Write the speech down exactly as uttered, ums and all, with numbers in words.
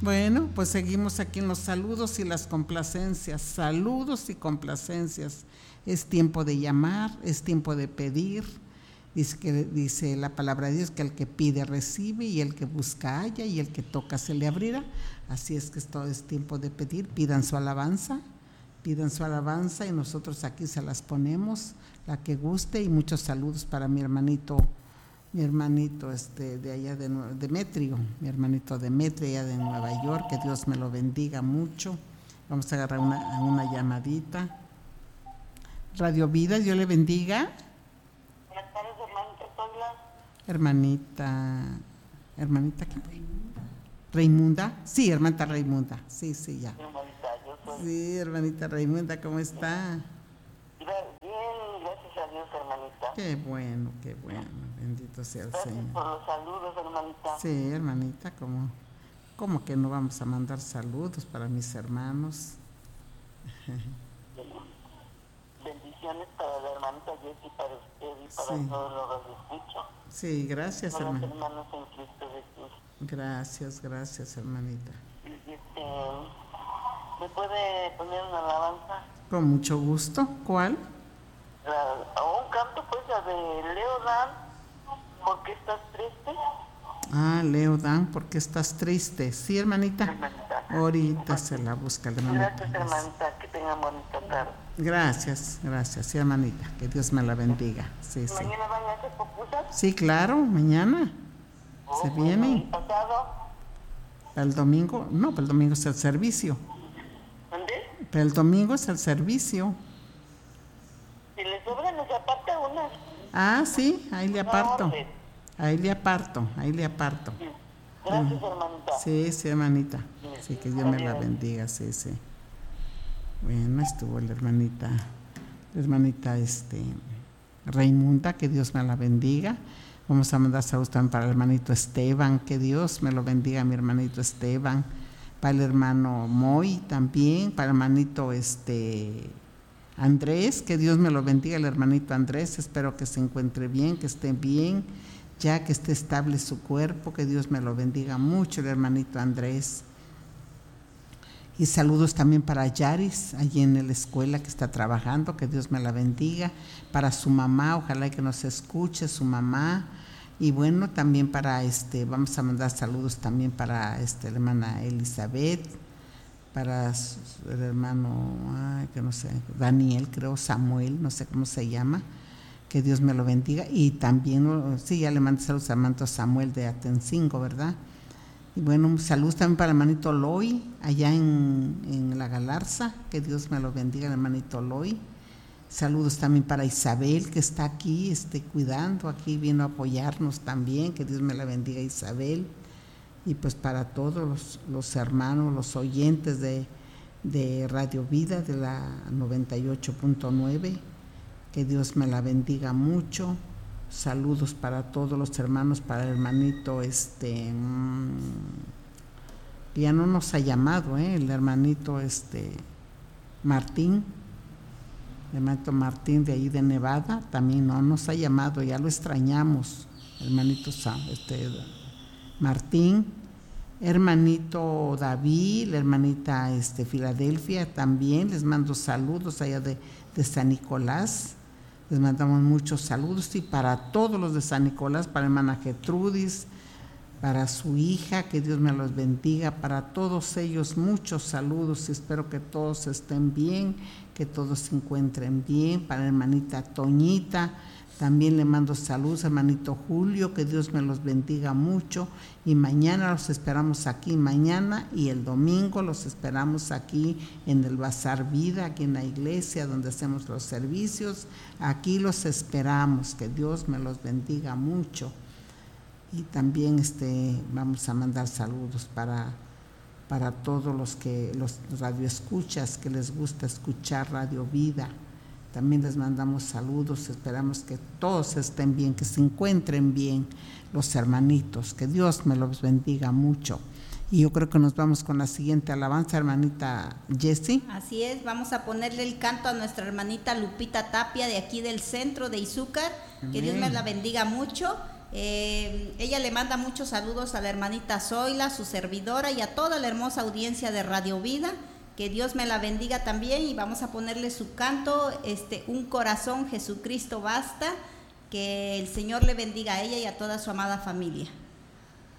Bueno, pues seguimos aquí en los saludos y las complacencias. Saludos y complacencias. Es tiempo de llamar, es tiempo de pedir. Dice, que, dice la palabra de Dios que el que pide recibe y el que busca halla y el que toca se le abrirá. Así es que todo es tiempo de pedir. Pidan su alabanza, pidan su alabanza y nosotros aquí se las ponemos, la que guste. Y muchos saludos para mi hermanito, mi hermanito este, de allá de Demetrio, mi hermanito Demetrio allá de Nueva York, que Dios me lo bendiga mucho. Vamos a agarrar una, una llamadita. Radio Vida, Dios le bendiga. Buenas tardes, hermanita Sonia. Hermanita, hermanita ¿qué? Raimunda, sí, hermanita Raimunda, sí, sí, ya. Hermanita, yo soy. Sí, hermanita Raimunda, ¿cómo está? Bien, gracias a Dios, hermanita. Qué bueno, qué bueno, bendito sea el Gracias Señor. por los saludos, hermanita. Sí, hermanita, ¿cómo, cómo que no vamos a mandar saludos para mis hermanos? Bendiciones para la hermanita Jessie, para usted y para Sí. todos los que escuchan. Sí, gracias, Para los hermanita. hermanos en Cristo Jesús. Gracias, gracias, hermanita. Este, ¿me puede poner una alabanza? Con mucho gusto. ¿Cuál? La, o un canto, pues, la de Leo Dan, ¿por qué estás triste? Ah, Leo Dan, ¿por qué estás triste? Sí, hermanita. Hermanita. Ahorita se la busca, hermanita. Gracias, hermanita, que tengan bonita tarde. Gracias, gracias, sí, hermanita. Que Dios me la bendiga. Sí, sí. ¿Mañana van a hacer pupusas? Sí, claro, mañana. Oh, Se bueno, viene. ¿y pasado? El domingo, no, pero el domingo es el servicio. ¿Dónde? Pero el domingo es el servicio. Si le sobran, les aparta unas. Ah, sí, ahí le Una aparto. orden. Ahí le aparto, ahí le aparto. Gracias, hermanita. Sí, sí, hermanita. Sí, que Dios me la Adiós. bendiga, sí, sí. Bueno, estuvo la hermanita, la hermanita este, Raimunda, que Dios me la bendiga. Vamos a mandar saludos también para el hermanito Esteban, que Dios me lo bendiga, mi hermanito Esteban. Para el hermano Moy también, para el hermanito este, Andrés, que Dios me lo bendiga, el hermanito Andrés. Espero que se encuentre bien, que esté bien, ya que esté estable su cuerpo, que Dios me lo bendiga mucho, el hermanito Andrés. Y saludos también para Yaris, allí en la escuela que está trabajando, que Dios me la bendiga. Para su mamá, ojalá que nos escuche su mamá. Y bueno, también para este, vamos a mandar saludos también para este, la hermana Elizabeth, para su, el hermano, ay, que no sé, Daniel, creo, Samuel, no sé cómo se llama. Que Dios me lo bendiga. Y también, sí, ya le mando saludos al hermano Samuel de Atencingo, ¿verdad? Y bueno, un saludo también para el hermanito Loy, allá en, en La Galarza, que Dios me lo bendiga, el hermanito Loy. Saludos también para Isabel, que está aquí, este, cuidando, aquí vino a apoyarnos también, que Dios me la bendiga, Isabel. Y pues para todos los, los hermanos, los oyentes de, de Radio Vida, de la noventa y ocho punto nueve, que Dios me la bendiga mucho. Saludos para todos los hermanos, para el hermanito este mmm, que ya no nos ha llamado, ¿eh? el hermanito este Martín, el hermanito Martín de ahí de Nevada, también no nos ha llamado, ya lo extrañamos, hermanito este Martín, hermanito David, la hermanita este Filadelfia, también les mando saludos allá de, de San Nicolás. Les mandamos muchos saludos y para todos los de San Nicolás, para la hermana Gertrudis, para su hija, que Dios me los bendiga, para todos ellos muchos saludos y espero que todos estén bien, que todos se encuentren bien. Para la hermanita Toñita, también le mando saludos, hermanito Julio, que Dios me los bendiga mucho y mañana los esperamos aquí, mañana y el domingo los esperamos aquí en el Bazar Vida, aquí en la iglesia donde hacemos los servicios, aquí los esperamos, que Dios me los bendiga mucho. Y también este, vamos a mandar saludos para, para todos los que los radioescuchas que les gusta escuchar Radio Vida. También les mandamos saludos, esperamos que todos estén bien, que se encuentren bien los hermanitos, que Dios me los bendiga mucho. Y yo creo que nos vamos con la siguiente alabanza, hermanita Jessie. Así es, vamos a ponerle el canto a nuestra hermanita Lupita Tapia de aquí del centro de Izúcar, que Dios me la bendiga mucho. Eh, ella le manda muchos saludos a la hermanita Zoila, su servidora, y a toda la hermosa audiencia de Radio Vida. Que Dios me la bendiga también, y vamos a ponerle su canto, este, Un Corazón, Jesucristo Basta. Que el Señor le bendiga a ella y a toda su amada familia.